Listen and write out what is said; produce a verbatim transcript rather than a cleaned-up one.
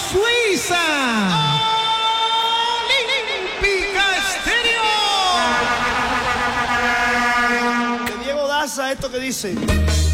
Suiza. Olímpica Estéreo. De Diego Daza, esto que dice.